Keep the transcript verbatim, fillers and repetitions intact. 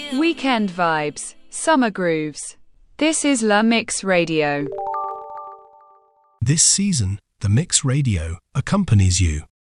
Weekend vibes, summer grooves. This is La Mix Radio. This season, The Mix Radio accompanies you.